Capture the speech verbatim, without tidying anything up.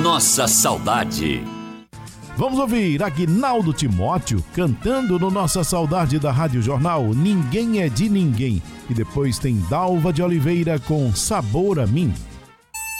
Nossa Saudade. Vamos ouvir Aguinaldo Timóteo cantando no Nossa Saudade da Rádio Jornal, Ninguém é de Ninguém. E depois tem Dalva de Oliveira com Sabor a Mim.